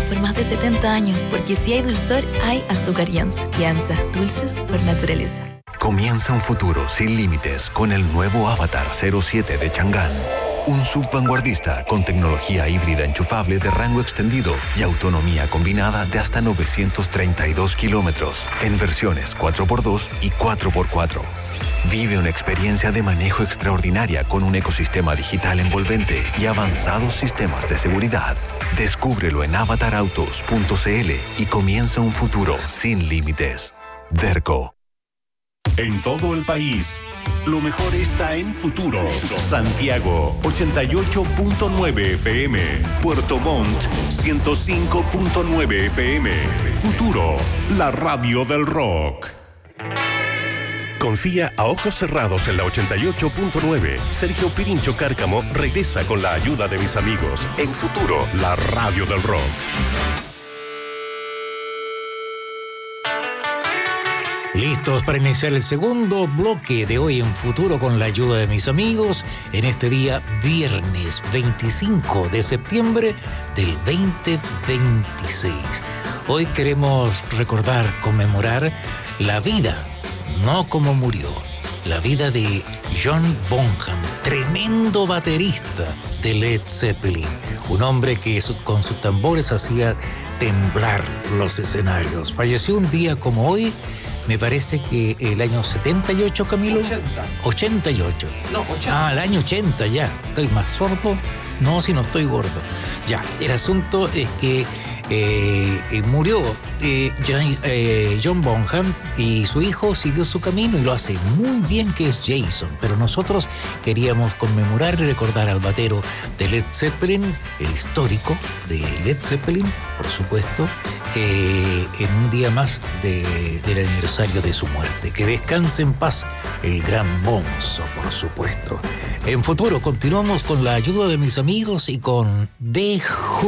por más de 70 años, porque si hay dulzor, hay azúcar Yanza. Yanza, dulces por naturaleza. Comienza un futuro sin límites con el nuevo Avatar 07 de Chang'an. Un SUV vanguardista con tecnología híbrida enchufable de rango extendido y autonomía combinada de hasta 932 kilómetros en versiones 4x2 y 4x4. Vive una experiencia de manejo extraordinaria con un ecosistema digital envolvente y avanzados sistemas de seguridad. Descúbrelo en avatarautos.cl y comienza un futuro sin límites. Derco. En todo el país, lo mejor está en Futuro. Santiago, 88.9 FM. Puerto Montt, 105.9 FM. Futuro, la radio del rock. Confía a ojos cerrados en la 88.9. Sergio Pirincho Cárcamo regresa con la ayuda de mis amigos en Futuro, la radio del rock. Listos para iniciar el segundo bloque de hoy en Futuro con la ayuda de mis amigos en este día viernes 25 de septiembre del 2026. Hoy queremos recordar, conmemorar la vida, no como murió, la vida de John Bonham, tremendo baterista de Led Zeppelin, un hombre que con sus tambores hacía temblar los escenarios. Falleció un día como hoy. Me parece que el año 78, Camilo. 88. No, 80. Ah, el año 80 ya. ¿Estoy más sordo? No, si no estoy gordo. Ya, el asunto es que murió John Bonham y su hijo siguió su camino y lo hace muy bien, que es Jason. Pero nosotros queríamos conmemorar y recordar al batero de Led Zeppelin, el histórico de Led Zeppelin, por supuesto, en un día más del aniversario de su muerte. Que descanse en paz el gran Bonzo, por supuesto. En Futuro continuamos con la ayuda de mis amigos y con The Who.